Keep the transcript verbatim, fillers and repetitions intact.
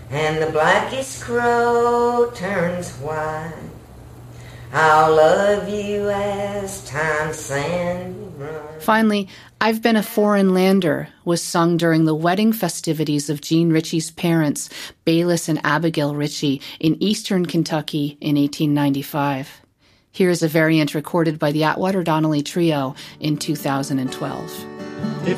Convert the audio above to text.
and the blackest crow turns white. I'll love you as time sand runs. Finally, I've Been a Foreign Lander was sung during the wedding festivities of Jean Ritchie's parents, Bayless and Abigail Ritchie, in eastern Kentucky in eighteen ninety-five. Here's a variant recorded by the Atwater Donnelly Trio in two thousand twelve.